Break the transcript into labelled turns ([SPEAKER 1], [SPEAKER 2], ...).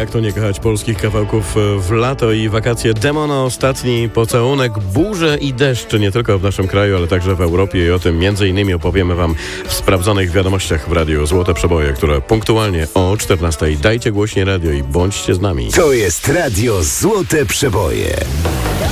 [SPEAKER 1] jak to nie kochać polskich kawałków w lato i wakacje. Demono, ostatni pocałunek, burze i deszcz, nie tylko w naszym kraju, ale także w Europie i o tym m.in. opowiemy Wam w sprawdzonych wiadomościach w radiu Złote Przeboje, które punktualnie o 14:00. Dajcie głośniej radio i bądźcie z nami.
[SPEAKER 2] To jest radio Złote Przeboje.